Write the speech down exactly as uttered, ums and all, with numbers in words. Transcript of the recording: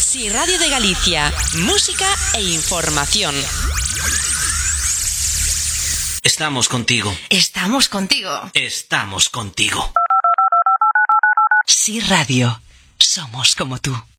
Sí Radio de Galicia, música e información. Estamos contigo. Estamos contigo. Estamos contigo. Sí Radio, somos como tú.